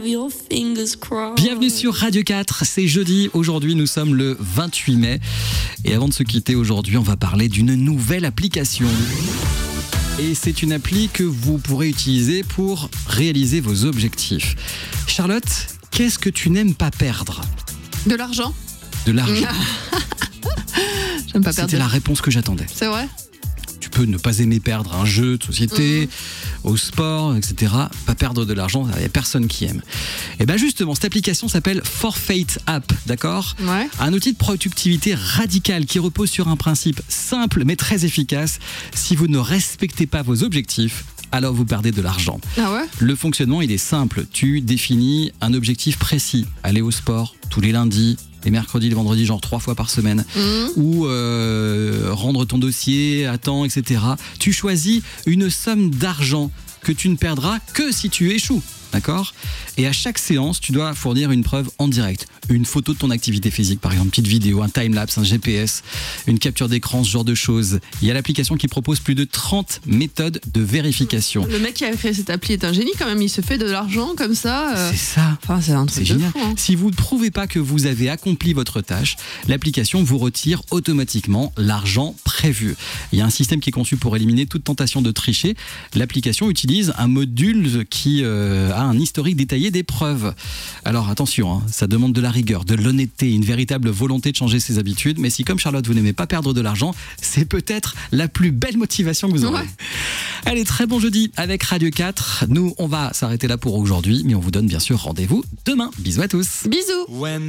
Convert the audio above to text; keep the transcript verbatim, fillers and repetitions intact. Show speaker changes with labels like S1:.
S1: Bienvenue sur Radio quatre, c'est jeudi, aujourd'hui nous sommes le vingt-huit mai et avant de se quitter aujourd'hui on va parler d'une nouvelle application. Et c'est une appli que vous pourrez utiliser pour réaliser vos objectifs. Charlotte, qu'est-ce que tu n'aimes pas perdre ?
S2: De l'argent.
S1: De l'argent.
S2: J'aime pas perdre.
S1: C'était la réponse que j'attendais.
S2: C'est vrai ?
S1: Tu peux ne pas aimer perdre un jeu de société, mmh. au sport, et cetera. Pas perdre de l'argent, il n'y a personne qui aime. Et bien justement, cette application s'appelle Forfeit App, d'accord ?
S2: Ouais.
S1: Un outil de productivité radical qui repose sur un principe simple mais très efficace. Si vous ne respectez pas vos objectifs, alors vous perdez de l'argent.
S2: Ah ouais ?
S1: Le fonctionnement, il est simple. Tu définis un objectif précis. Aller au sport tous les lundis, les mercredis, les vendredis, genre trois fois par semaine. Mmh. Ou euh, rendre ton dossier à temps, et cetera. Tu choisis une somme d'argent que tu ne perdras que si tu échoues. D'accord ? Et à chaque séance, tu dois fournir une preuve en direct. Une photo de ton activité physique, par exemple, une petite vidéo, un timelapse, un G P S, une capture d'écran, ce genre de choses. Il y a l'application qui propose plus de trente méthodes de vérification.
S2: Le mec qui a créé cette appli est un génie quand même. Il se fait de l'argent comme ça. Euh...
S1: C'est ça.
S2: Enfin, c'est un truc
S1: c'est génial.
S2: Fou, hein.
S1: Si vous ne prouvez pas que vous avez accompli votre tâche, l'application vous retire automatiquement l'argent prévu. Il y a un système qui est conçu pour éliminer toute tentation de tricher. L'application utilise un module qui euh, a un historique détaillé des preuves. Alors attention, hein, ça demande de la rigueur, de l'honnêteté, une véritable volonté de changer ses habitudes. Mais si comme Charlotte, vous n'aimez pas perdre de l'argent, c'est peut-être la plus belle motivation que vous aurez. Ouais. Allez, très bon jeudi avec Radio quatre. Nous, on va s'arrêter là pour aujourd'hui, mais on vous donne bien sûr rendez-vous demain. Bisous à tous.
S2: Bisous.